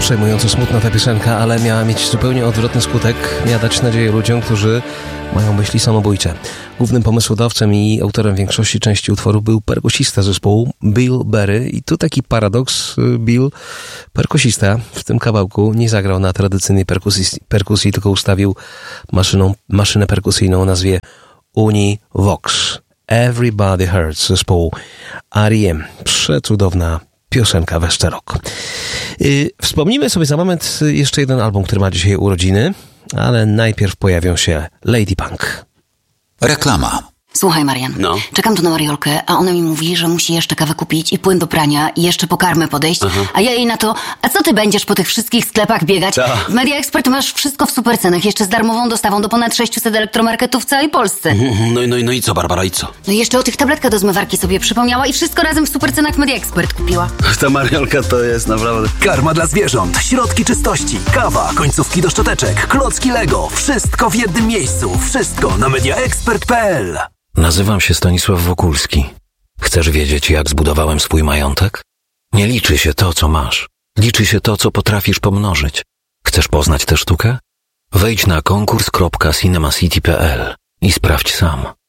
Przejmująco smutna ta piosenka, ale miała mieć zupełnie odwrotny skutek. Miała dać nadzieję ludziom, którzy mają myśli samobójcze. Głównym pomysłodawcą i autorem większości części utworów był perkusista zespołu Bill Berry. I tu taki paradoks. Bill, perkusista, w tym kawałku nie zagrał na tradycyjnej perkusji, tylko ustawił maszynę perkusyjną o nazwie Univox. Everybody Hurts zespołu R.E.M. Przecudowna piosenka Westerok. Wspomnijmy sobie za moment jeszcze jeden album, który ma dzisiaj urodziny, ale najpierw pojawią się Lady Punk. Reklama. Słuchaj, Marian, No. czekam tu na Mariolkę, a ona mi mówi, że musi jeszcze kawę kupić i płyn do prania i jeszcze po karmę podejść, a ja jej na to, a co ty będziesz po tych wszystkich sklepach biegać? Ta. W Media Expert masz wszystko w supercenach, jeszcze z darmową dostawą do ponad 600 elektromarketów w całej Polsce. No i co, Barbara, i co? No i jeszcze o tych tabletkach do zmywarki sobie przypomniała i wszystko razem w supercenach w Media Expert kupiła. Ta Mariolka to jest naprawdę... Karma dla zwierząt, środki czystości, kawa, końcówki do szczoteczek, klocki Lego. Wszystko w jednym miejscu. Wszystko na mediaexpert.pl. Nazywam się Stanisław Wokulski. Chcesz wiedzieć, jak zbudowałem swój majątek? Nie liczy się to, co masz. Liczy się to, co potrafisz pomnożyć. Chcesz poznać tę sztukę? Wejdź na konkurs.cinemacity.pl i sprawdź sam.